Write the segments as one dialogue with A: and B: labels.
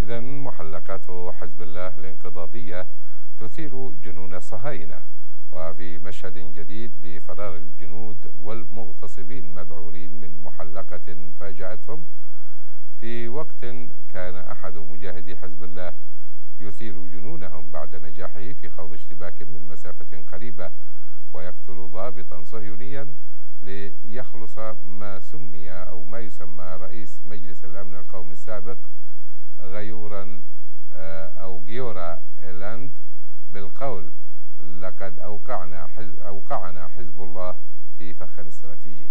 A: إذا محلقات حزب الله الانقضاضية تثير جنون الصهاينة، وفي مشهد جديد لفرار الجنود والمغتصبين مذعورين من محلقة فاجأتهم في وقت كان أحد مجاهدي حزب الله يثير جنونهم بعد نجاحه في خوض اشتباك من مسافة قريبة ويقتل ضابطا صهيونيا ليخلص ما سمي أو ما يسمى رئيس مجلس الأمن القومي السابق غيورا إيلاند بالقول: لقد أوقعنا حزب الله في فخ استراتيجي.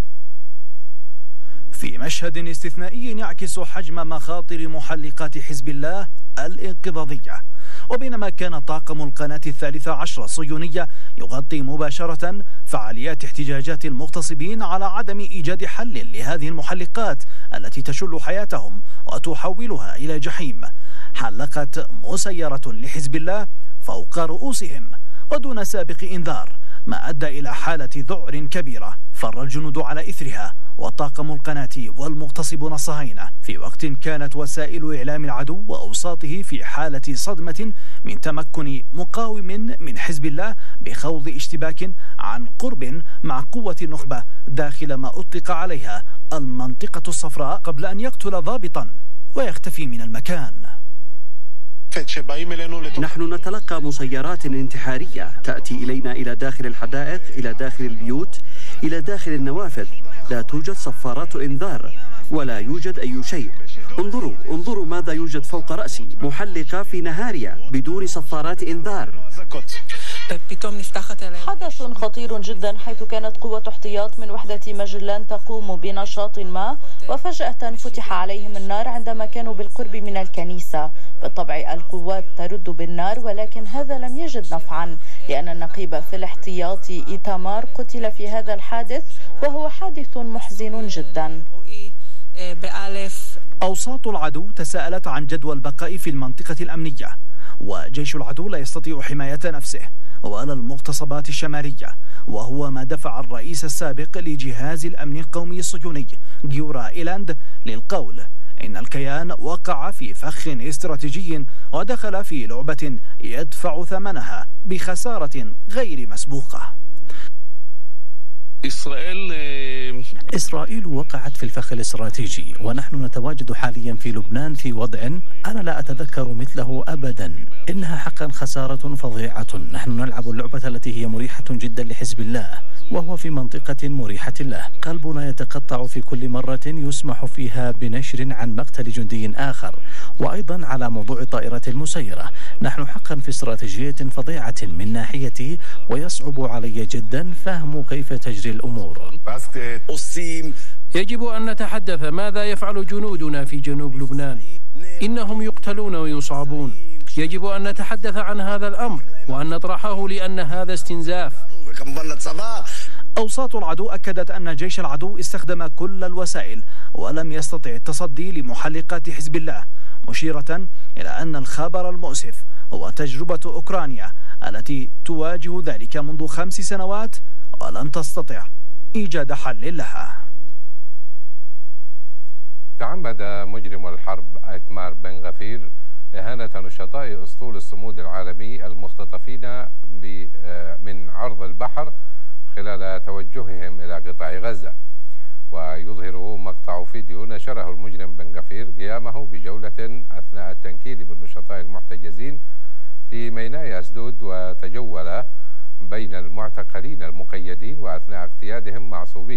B: في مشهد استثنائي يعكس حجم مخاطر محلقات حزب الله الانقضاضية، وبينما كان طاقم القناة 13 الصهيونية يغطي مباشرة فعاليات احتجاجات المغتصبين على عدم إيجاد حل لهذه المحلقات التي تشل حياتهم وتحولها إلى جحيم، حلقت مسيرة لحزب الله فوق رؤوسهم ودون سابق إنذار، ما أدى إلى حالة ذعر كبيرة فر الجنود على إثرها وطاقم القناة والمغتصبون الصهاينة، في وقت كانت وسائل إعلام العدو وأوساطه في حالة صدمة من تمكن مقاوم من حزب الله بخوض اشتباك عن قرب مع قوة النخبة داخل ما أطلق عليها المنطقة الصفراء قبل أن يقتل ضابطا ويختفي من المكان.
C: نحن نتلقى مسيرات انتحارية تأتي إلينا إلى داخل الحدائق، إلى داخل البيوت، إلى داخل النوافذ. لا توجد صفارات إنذار ولا يوجد أي شيء. انظروا ماذا يوجد فوق رأسي، محلقة في نهاريا بدون صفارات إنذار.
D: حدث خطير جدا، حيث كانت قوة احتياط من وحدة مجلان تقوم بنشاط ما وفجأة فتح عليهم النار عندما كانوا بالقرب من الكنيسة. بالطبع القوات ترد بالنار، ولكن هذا لم يجد نفعا، لأن النقيب في الاحتياط إيتامار قتل في هذا الحادث، وهو حادث محزن جدا.
B: أوساط العدو تساءلت عن جدوى البقاء في المنطقة الأمنية، وجيش العدو لا يستطيع حماية نفسه ولا المغتصبات الشمالية، وهو ما دفع الرئيس السابق لجهاز الأمن القومي الصهيوني غيورا إيلاند للقول إن الكيان وقع في فخ استراتيجي ودخل في لعبة يدفع ثمنها بخسارة غير مسبوقة.
E: إسرائيل وقعت في الفخ الاستراتيجي، ونحن نتواجد حاليا في لبنان في وضع أنا لا أتذكر مثله أبدا. إنها حقا خسارة فظيعة. نحن نلعب اللعبة التي هي مريحة جدا لحزب الله، وهو في منطقة مريحة له. قلبنا يتقطع في كل مرة يسمح فيها بنشر عن مقتل جندي آخر، وأيضا على موضوع الطائرة المسيرة. نحن حقا في استراتيجية فظيعة من ناحيتي، ويصعب علي جدا فهم كيف تجري الأمور.
F: يجب أن نتحدث ماذا يفعل جنودنا في جنوب لبنان. إنهم يقتلون ويصابون. يجب أن نتحدث عن هذا الأمر وأن نطرحه، لأن هذا استنزاف.
B: أوساط العدو أكدت أن جيش العدو استخدم كل الوسائل ولم يستطع التصدي لمحلقات حزب الله، مشيرة إلى أن الخبر المؤسف هو تجربة أوكرانيا التي تواجه ذلك منذ 5 سنوات ولم تستطع إيجاد حل لها.
A: تعمد مجرم الحرب إيتمار بن غفير إهانة نشطاء أسطول الصمود العالمي المختطفين من عرض البحر خلال توجههم إلى قطاع غزة. ويظهر مقطع فيديو نشره المجرم بن غفير قيامه بجولة أثناء التنكيل بالنشطاء المحتجزين في ميناء أسدود، وتجول بين المعتقلين المقيدين وأثناء اقتيادهم معصوبين.